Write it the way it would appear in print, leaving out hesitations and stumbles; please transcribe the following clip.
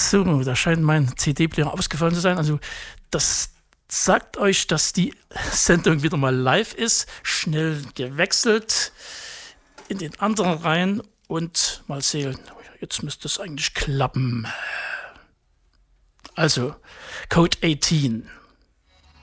So, da scheint mein CD-Player ausgefallen zu sein. Also das sagt euch, dass die Sendung wieder mal live ist. Schnell gewechselt in den anderen rein und mal sehen. Jetzt müsste es eigentlich klappen. Also, Code 18.